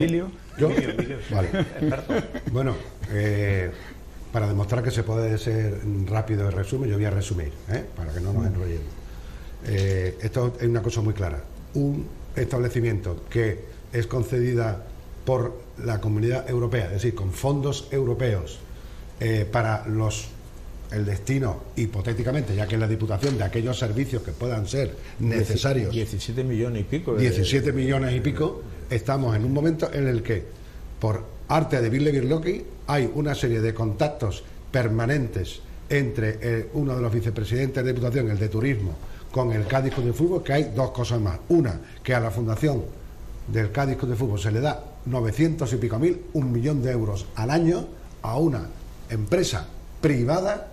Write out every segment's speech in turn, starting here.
¿Emilio? ¿Yo? Emilio, Vale. experto. Bueno, para demostrar que se puede ser rápido el resumen, yo voy a resumir, para que no nos enrollemos. Esto es una cosa muy clara. Un establecimiento que es concedida por la Comunidad Europea, es decir, con fondos europeos, para el destino, hipotéticamente, ya que es la Diputación, de aquellos servicios que puedan ser necesarios. 17 millones y pico. 17 millones y pico. Estamos en un momento en el que, por arte de Ville Birloqui, hay una serie de contactos permanentes entre uno de los vicepresidentes de Diputación, el de Turismo, con el Cádiz Club de Fútbol, que hay dos cosas más. Una, que a la fundación del Cádiz Club de Fútbol se le da 900 y pico mil, 1 millón de euros al año a una empresa privada,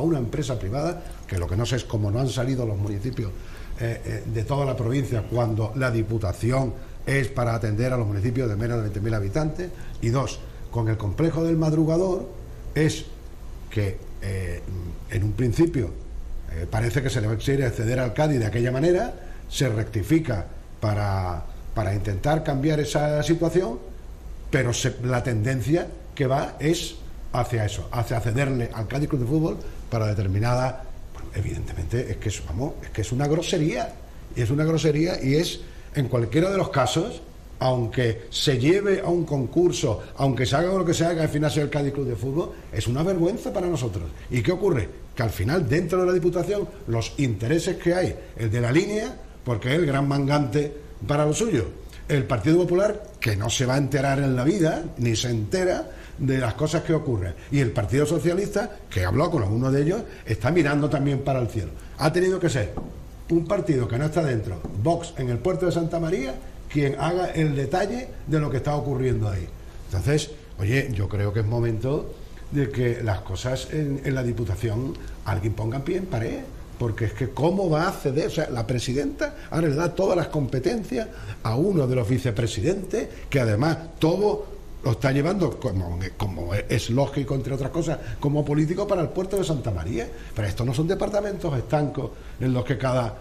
que lo que no sé es cómo no han salido los municipios de toda la provincia cuando la Diputación es para atender a los municipios de menos de 20.000 habitantes. Y dos, con el complejo del Madrugador, es que en un principio parece que se le va a exigir acceder al Cádiz de aquella manera, se rectifica para intentar cambiar esa situación, pero la tendencia que va es hacia eso, hacia cederle al Cádiz Club de Fútbol para determinada. Bueno, evidentemente es que es una grosería, y es en cualquiera de los casos, aunque se lleve a un concurso, aunque se haga lo que se haga, al final sea el Cádiz Club de Fútbol, es una vergüenza para nosotros. ¿Y qué ocurre? Que al final, dentro de la Diputación, los intereses que hay, el de la línea, porque es el gran mangante para lo suyo, el Partido Popular, que no se va a enterar en la vida, ni se entera de las cosas que ocurren, y el Partido Socialista, que habló con algunos de ellos, está mirando también para el cielo. Ha tenido que ser un partido que no está dentro, Vox, en el puerto de Santa María, quien haga el detalle de lo que está ocurriendo ahí. Entonces, oye, yo creo que es momento de que las cosas en la Diputación alguien ponga en pie en pared, porque es que cómo va a acceder, o sea, la presidenta ahora le da todas las competencias a uno de los vicepresidentes, que además todo lo está llevando, como es lógico, entre otras cosas, como político para el puerto de Santa María. Pero estos no son departamentos estancos en los que cada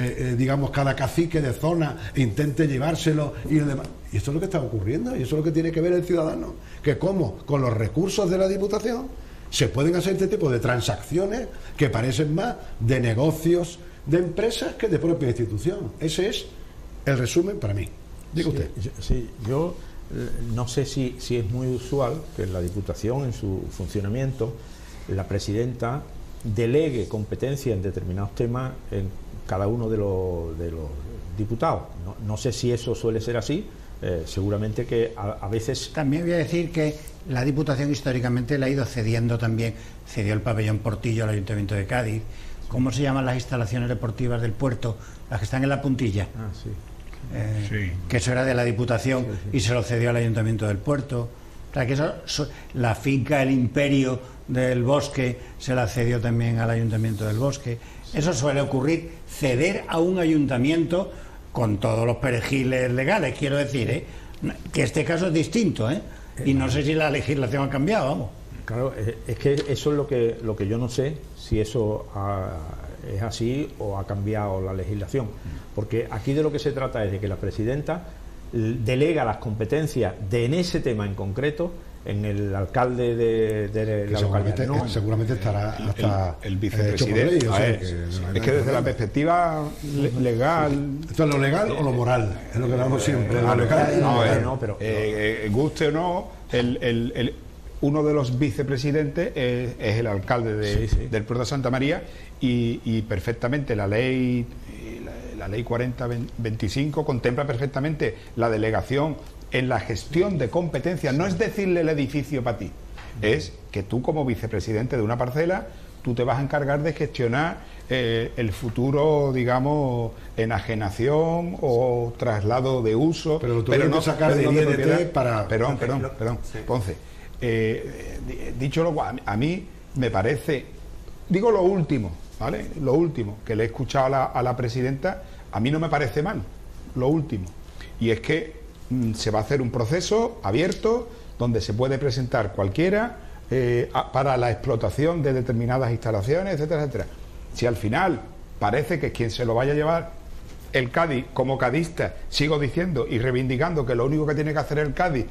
cacique de zona intente llevárselo y el demás. Y esto es lo que está ocurriendo, y eso es lo que tiene que ver el ciudadano, que cómo con los recursos de la Diputación se pueden hacer este tipo de transacciones que parecen más de negocios de empresas que de propia institución. Ese es el resumen para mí. Diga usted. Yo no sé si es muy usual que en la Diputación, en su funcionamiento, la presidenta delegue competencia en determinados temas en cada uno de los diputados. No sé si eso suele ser así. Seguramente que a veces... También voy a decir que la Diputación históricamente le ha ido cediendo también. Cedió el pabellón Portillo al Ayuntamiento de Cádiz. ¿Cómo se llaman las instalaciones deportivas del puerto? Las que están en la puntilla. Ah, sí. Sí. Que eso era de la Diputación, y se lo cedió al Ayuntamiento del Puerto. O sea, que la finca El Imperio del Bosque se la cedió también al Ayuntamiento del Bosque. Eso suele ocurrir, ceder a un ayuntamiento con todos los perejiles legales, quiero decir, que este caso es distinto, y no sé si la legislación ha cambiado, vamos. Claro, es que eso es lo que yo no sé, si eso es así o ha cambiado la legislación, porque aquí de lo que se trata es de que la presidenta delega las competencias en ese tema en concreto en el alcalde de la localidad. Seguramente estará hasta el vicepresidente. Es que desde la perspectiva legal... ¿Esto es lo legal o lo moral? Es lo que hablamos siempre. Guste o no, uno de los vicepresidentes es el alcalde del puerto de Santa María, y perfectamente la ley 4025 contempla perfectamente la delegación en la gestión de competencias. No es decirle el edificio para ti, es que tú, como vicepresidente de una parcela, tú te vas a encargar de gestionar el futuro, digamos, enajenación o traslado de uso, pero no sacar de INT para... Perdón, sí. Entonces, dicho lo cual, a mí me parece, digo lo último, ¿vale? Lo último que le he escuchado a la presidenta, a mí no me parece mal, lo último, y es que se va a hacer un proceso abierto donde se puede presentar cualquiera para la explotación de determinadas instalaciones, etcétera, etcétera. Si al final parece que quien se lo vaya a llevar el Cádiz, como cadista, sigo diciendo y reivindicando que lo único que tiene que hacer el Cádiz